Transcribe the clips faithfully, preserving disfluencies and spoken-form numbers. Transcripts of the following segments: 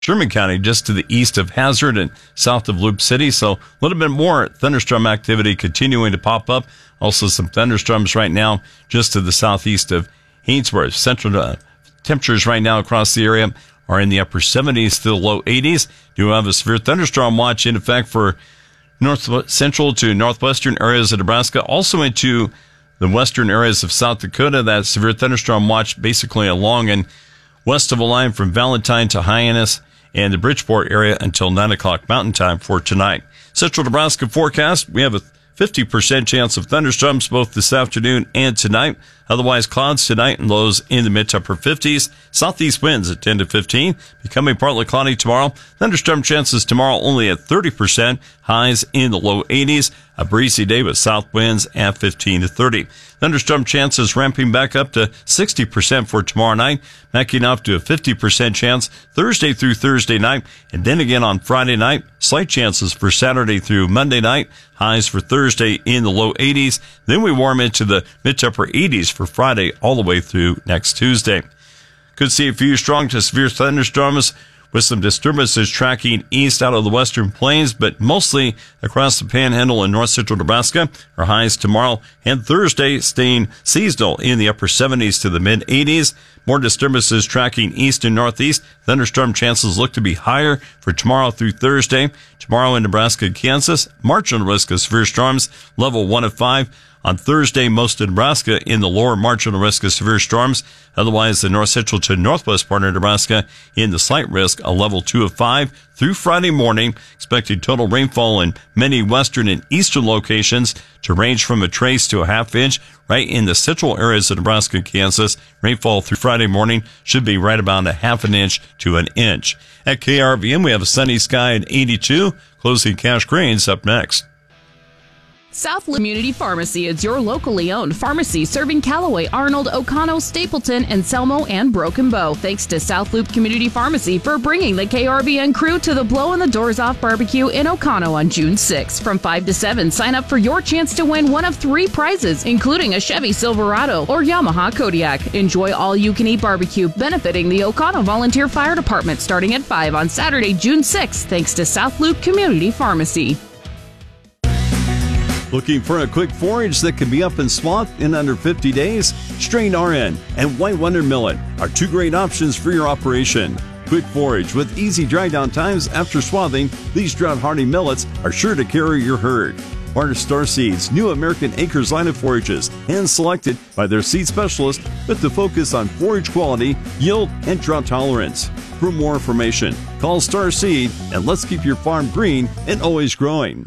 Sherman County, just to the east of Hazard and south of Loop City. So a little bit more thunderstorm activity continuing to pop up. Also some thunderstorms right now just to the southeast of Haynesburg. Central uh, temperatures right now across the area are in the upper seventies to the low eighties. Do have a severe thunderstorm watch in effect for north central to northwestern areas of Nebraska, also into the western areas of South Dakota. That severe thunderstorm watch basically along and west of a line from Valentine to Hyannis and the Bridgeport area until nine o'clock Mountain Time for tonight. Central Nebraska forecast, we have a fifty percent chance of thunderstorms both this afternoon and tonight. Otherwise, clouds tonight and lows in the mid to upper fifties. Southeast winds at ten to fifteen. Becoming partly cloudy tomorrow. Thunderstorm chances tomorrow only at thirty percent. Highs in the low eighties. A breezy day with south winds at fifteen to thirty. Thunderstorm chances ramping back up to sixty percent for tomorrow night, backing up to a fifty percent chance Thursday through Thursday night, and then again on Friday night. Slight chances for Saturday through Monday night. Highs for Thursday in the low eighties. Then we warm into the mid to upper eighties for Friday all the way through next Tuesday. Could see a few strong to severe thunderstorms with some disturbances tracking east out of the western plains, but mostly across the panhandle in north central Nebraska. Our highs tomorrow and Thursday staying seasonal in the upper seventies to the mid eighties. More disturbances tracking east and northeast. Thunderstorm chances look to be higher for tomorrow through Thursday. Tomorrow in Nebraska and Kansas, marginal risk of severe storms, level one of five. On Thursday, most of Nebraska in the lower marginal risk of severe storms. Otherwise, the north central to northwest part of Nebraska in the slight risk, a level two of five. Through Friday morning, expected total rainfall in many western and eastern locations to range from a trace to a half inch. Right in the central areas of Nebraska and Kansas, rainfall through Friday morning should be right about a half an inch to an inch. At K R V N, we have a sunny sky at eighty-two. Closing cash grains up next. South Loop Community Pharmacy is your locally owned pharmacy serving Callaway, Arnold, Oconto, Stapleton, and Selmo and Broken Bow. Thanks to South Loop Community Pharmacy for bringing the K R V N crew to the Blowin' the Doors Off Barbecue in Oconto on June sixth. From five to seven, sign up for your chance to win one of three prizes, including a Chevy Silverado or Yamaha Kodiak. Enjoy all-you-can-eat barbecue benefiting the Oconto Volunteer Fire Department starting at five on Saturday, June sixth, thanks to South Loop Community Pharmacy. Looking for a quick forage that can be up in swath in under fifty days? Strain R N and White Wonder Millet are two great options for your operation. Quick forage with easy dry down times after swathing, these drought-hardy millets are sure to carry your herd. Barter Star Seeds' new American Acres line of forages, hand-selected by their seed specialist with the focus on forage quality, yield, and drought tolerance. For more information, call Star Seed and let's keep your farm green and always growing.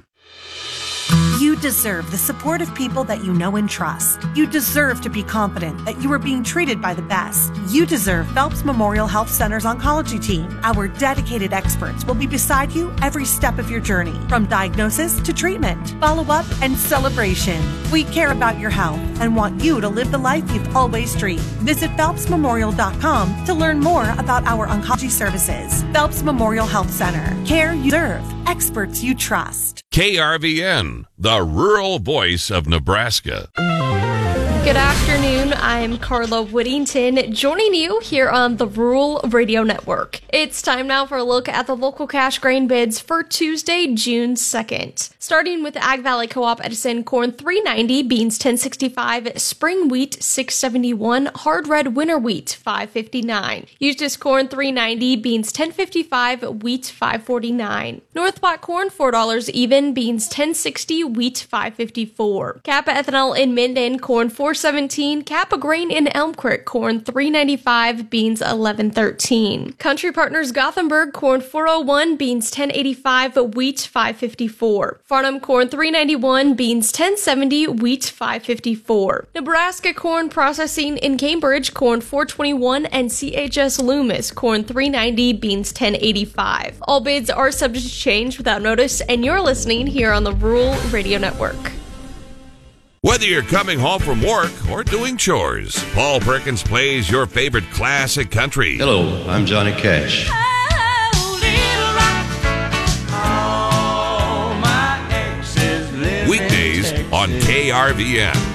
You deserve the support of people that you know and trust. You deserve to be confident that you are being treated by the best. You deserve Phelps Memorial Health Center's oncology team. Our dedicated experts will be beside you every step of your journey, from diagnosis to treatment, follow-up, and celebration. We care about your health and want you to live the life you've always dreamed. Visit phelps memorial dot com to learn more about our oncology services. Phelps Memorial Health Center. Care you deserve. Experts you trust. K R V N, the rural voice of Nebraska. Good afternoon. I'm Carla Whittington, joining you here on the Rural Radio Network. It's time now for a look at the local cash grain bids for Tuesday, June second. Starting with Ag Valley Co-op Edison, corn three ninety, beans ten sixty-five, spring wheat six seventy-one, hard red winter wheat five fifty-nine. Eustis corn three ninety, beans ten fifty-five, wheat five forty-nine. North Platte corn four dollars even, beans ten sixty, wheat five fifty-four. Kappa ethanol in Minden, corn four seventeen, Kappa grain in Elm Creek, corn three ninety-five, beans eleven thirteen. Country Partners Gothenburg, corn four oh one, beans ten eighty-five, wheat five fifty-four. Farnham corn three ninety-one, beans ten seventy, wheat five fifty-four. Nebraska corn processing in Cambridge, corn four twenty-one, and C H S Loomis, corn three ninety, beans ten eighty-five. All bids are subject to change without notice, and you're listening here on the Rural Radio Network. Whether you're coming home from work or doing chores, Paul Perkins plays your favorite classic country. Hello, I'm Johnny Cash. Weekdays on K R V N.